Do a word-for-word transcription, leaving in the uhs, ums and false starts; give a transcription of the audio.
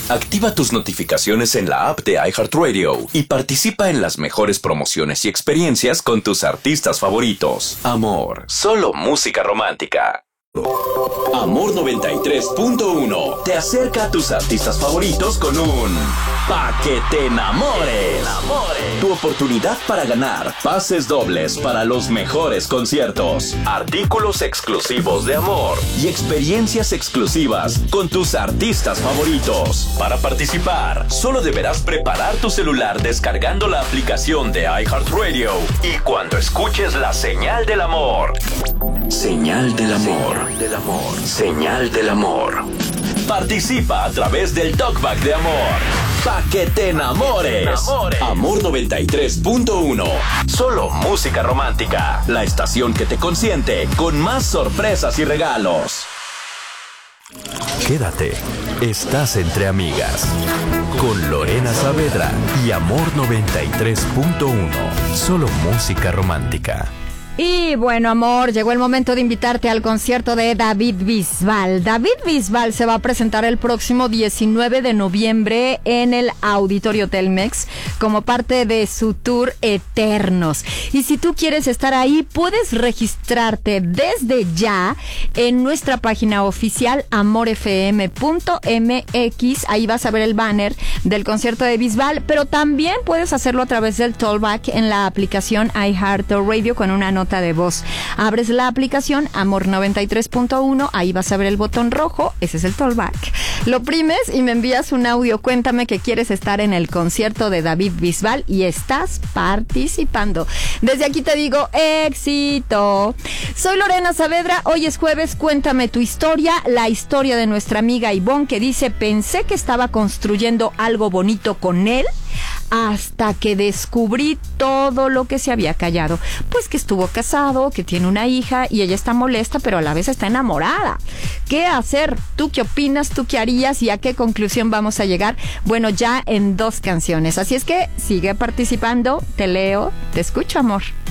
Activa tus notificaciones en la app de iHeartRadio y participa en las mejores promociones y experiencias con tus artistas favoritos. Amor, solo música romántica. Amor noventa y tres punto uno te acerca a tus artistas favoritos con un Pa' que te enamores. Tu oportunidad para ganar pases dobles para los mejores conciertos, artículos exclusivos de Amor y experiencias exclusivas con tus artistas favoritos. Para participar, solo deberás preparar tu celular descargando la aplicación de iHeartRadio y cuando escuches la señal del amor. Señal del amor. Del amor. Señal del amor. Participa a través del talkback de Amor. Pa' que te enamores. enamores. Amor noventa y tres punto uno. Solo música romántica. La estación que te consiente con más sorpresas y regalos. Quédate. Estás entre amigas. Con Lorena Saavedra y Amor noventa y tres punto uno. Solo música romántica. Y bueno, amor, llegó el momento de invitarte al concierto de David Bisbal. David Bisbal se va a presentar el próximo diecinueve de noviembre en el Auditorio Telmex como parte de su tour Eternos. Y si tú quieres estar ahí, puedes registrarte desde ya en nuestra página oficial amor f m punto m x. Ahí vas a ver el banner del concierto de Bisbal, pero también puedes hacerlo a través del Tollback en la aplicación iHeartRadio con una nota de voz. Abres la aplicación Amor noventa y tres punto uno, ahí vas a ver el botón rojo, ese es el Tollback. Lo oprimes y me envías un audio. Cuéntame que quieres estar en el concierto de David Bisbal y estás participando. Desde aquí te digo, éxito. Soy Lorena Saavedra, hoy es jueves, cuéntame tu historia, la historia de nuestra amiga Ivonne que dice, pensé que estaba construyendo algo bonito con él hasta que descubrí todo lo que se había callado. Pues que estuvo casado, que tiene una hija y ella está molesta, pero a la vez está enamorada. ¿Qué hacer? ¿Tú qué opinas? ¿Tú qué harías? ¿Y a qué conclusión vamos a llegar? Bueno, ya en dos canciones. Así es que sigue participando. Te leo, te escucho, amor.